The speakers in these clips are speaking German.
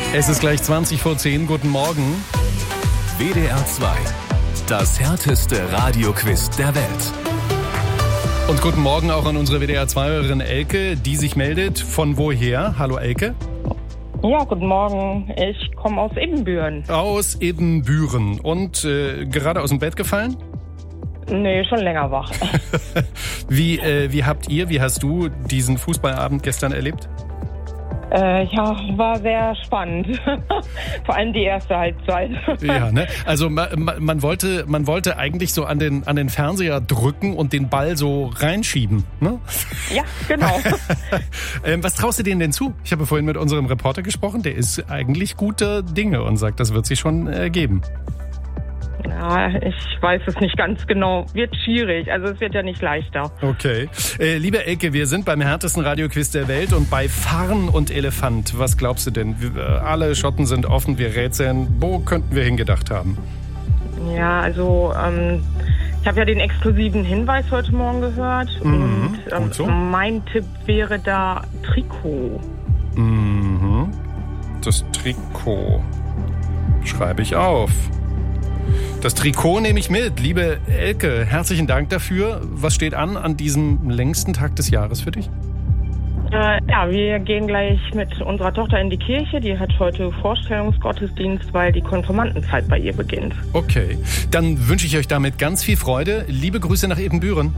Es ist gleich 20:10. Guten Morgen. WDR 2. Das härteste Radioquiz der Welt. Und guten Morgen auch an unsere WDR 2-Hörerin Elke, die sich meldet. Von woher? Hallo Elke. Ja, guten Morgen. Ich komme aus Ibbenbüren. Aus Ibbenbüren. Und gerade aus dem Bett gefallen? Nee, schon länger wach. Wie hast du diesen Fußballabend gestern erlebt? Ja, war sehr spannend. Vor allem die erste Halbzeit. Ja, ne? Also man wollte eigentlich so an den Fernseher drücken und den Ball so reinschieben, ne? Ja, genau. Was traust du denen denn zu? Ich habe vorhin mit unserem Reporter gesprochen, der ist eigentlich guter Dinge und sagt, das wird sich schon geben. Ja, ich weiß es nicht ganz genau. Wird schwierig, also es wird ja nicht leichter. Okay. Liebe Elke, wir sind beim härtesten Radioquiz der Welt und bei Farn und Elefant. Was glaubst du denn? Alle Schotten sind offen, wir rätseln. Wo könnten wir hingedacht haben? Ja, also ich habe ja den exklusiven Hinweis heute Morgen gehört. Und so? Mein Tipp wäre da Trikot. Mhm. Das Trikot schreibe ich auf. Das Trikot nehme ich mit. Liebe Elke, herzlichen Dank dafür. Was steht an diesem längsten Tag des Jahres für dich? Ja, wir gehen gleich mit unserer Tochter in die Kirche. Die hat heute Vorstellungsgottesdienst, weil die Konfirmandenzeit bei ihr beginnt. Okay, dann wünsche ich euch damit ganz viel Freude. Liebe Grüße nach Ibbenbüren.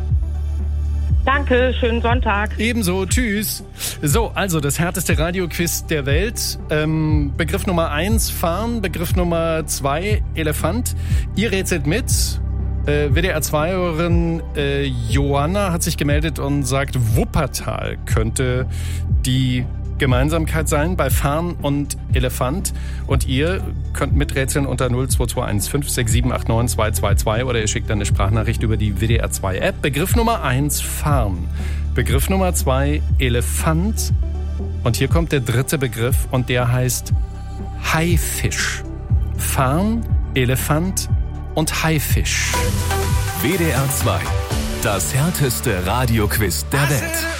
Danke, schönen Sonntag. Ebenso, tschüss. So, also das härteste Radioquiz der Welt. Begriff Nummer 1, Farn. Begriff Nummer 2, Elefant. Ihr rätselt mit. WDR 2-Hörerin Johanna hat sich gemeldet und sagt, Wuppertal könnte die Gemeinsamkeit sein bei Farn und Elefant. Und ihr könnt miträtseln unter 0221 567 89 222 oder ihr schickt eine Sprachnachricht über die WDR 2 App. Begriff Nummer 1, Farn. Begriff Nummer 2, Elefant. Und hier kommt der dritte Begriff und der heißt Haifisch. Farn, Elefant und Haifisch. WDR 2. Das härteste Radioquiz der Welt.